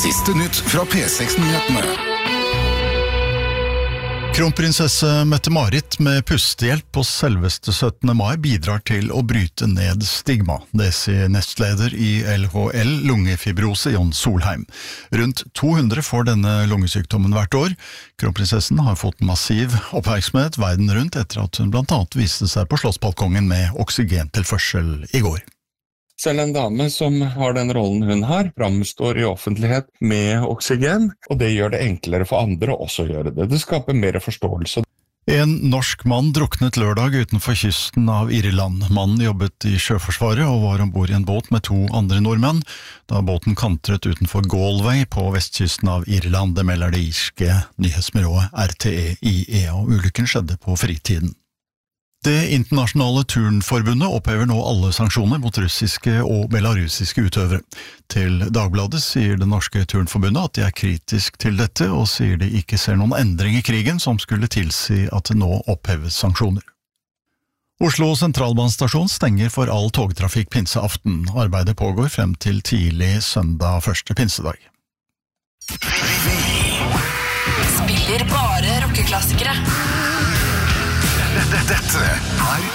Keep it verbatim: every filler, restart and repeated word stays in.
Siste nytt fra P seks-nyhetene. Kronprinsesse Mette-Marit med pustehjelp på selveste syttende mai bidrar til å bryte ned stigma. Det sier nestleder i L H L lungefibrose Jon Solheim. Rundt to hundre får denne lungesykdommen hvert år. Kronprinsessen har fått massiv oppmerksomhet verden rundt etter at hun blant annet viste seg på slottsbalkongen med oksygentilførsel i går. Selv en dame som har den rollen hun har, framstår i offentlighet med oksygen, og det gjør det enklere for andre å også gjøre det. Det skaper mer forståelse. En norsk mann druknet lørdag utenfor kysten av Irland. Mannen jobbet i Sjøforsvaret og var ombord i en båt med to andre nordmenn, da båten kantret utenfor Galway på vestkysten av Irland. Det melder det irske nyhetsbyrået R T E I E A, og ulykken skjedde på fritiden. Det internasjonale turnforbundet opphever nå alle sanksjoner mot russiske og belarusiske utøvere. Til Dagbladet sier det norske turnforbundet at de er kritisk til dette, og sier de ikke ser noen endring i krigen som skulle tilsi at det nå oppheves sanksjoner. Oslo sentralbanestasjon stenger for all togtrafikk pinseaften. Arbeidet pågår frem til tidlig søndag første pinsedag. Spiller bare rockeklassikere. Dette er